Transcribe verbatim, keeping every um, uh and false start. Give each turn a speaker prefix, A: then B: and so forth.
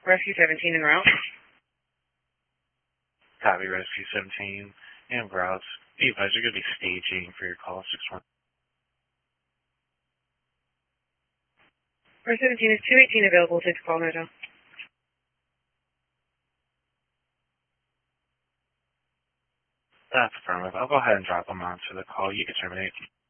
A: Rescue seventeen en route.
B: Copy, Rescue seventeen en route. Be advised, you're going to be staging for your call six one.
A: Rescue seventeen is two eighteen available, six call motel.
B: That's affirmative. I'll go ahead and drop them onto the call. You can terminate.